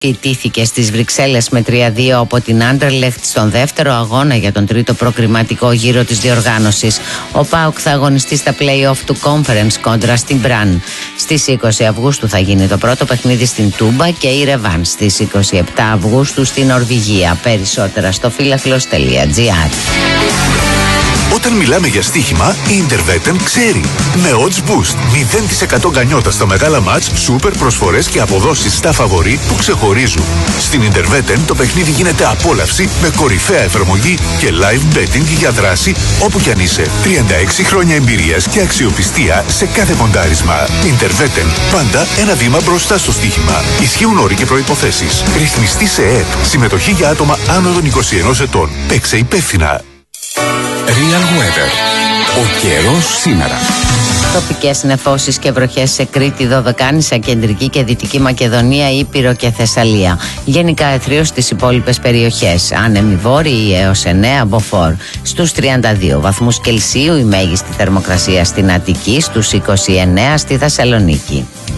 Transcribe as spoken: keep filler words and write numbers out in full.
Ιτήθηκε στις Βρυξέλλες με τρία δύο από την Άντερλεχτ στον δεύτερο αγώνα για τον τρίτο προκριματικό γύρο της διοργάνωσης. Ο ΠΑΟΚ θα αγωνιστεί στα play-off του Conference κόντρα στην Μπραν. Στις είκοσι Αυγούστου θα γίνει το πρώτο παιχνίδι στην Τούμπα και η Ρεβάν στις είκοσι επτά Αυγούστου στην Νορβηγία. Περισσότερα στο φίλαθλος τελεία τζι άρ. Όταν μιλάμε για στοίχημα, η Intervetten ξέρει. Με odds boost, μηδέν τοις εκατό γκανιότα στα μεγάλα μάτς, σούπερ προσφορές και αποδόσεις στα φαβορί που ξεχωρίζουν. Στην Intervetten το παιχνίδι γίνεται απόλαυση με κορυφαία εφαρμογή και live betting για δράση όπου κι αν είσαι. τριάντα έξι χρόνια εμπειρίας και αξιοπιστία σε κάθε ποντάρισμα. Intervetten, πάντα ένα βήμα μπροστά στο στοίχημα. Ισχύουν όροι και προϋποθέσεις. Ρυθμιστή σε ΕΕΠ. Συμμετοχή για άτομα άνω των είκοσι ενός ετών. Παίξε υπεύθυνα. Real Weather. Ο καιρός σήμερα. Τοπικές νεφώσεις και βροχές σε Κρήτη, Δωδεκάνησα, Κεντρική και Δυτική Μακεδονία, Ήπειρο και Θεσσαλία. Γενικά αιθρίως στις υπόλοιπες περιοχές. Άνεμοι βόρειοι έως εννέα μποφόρ. Στους τριάντα δύο βαθμούς Κελσίου η μέγιστη θερμοκρασία στην Αττική, στους είκοσι εννέα στη Θεσσαλονίκη.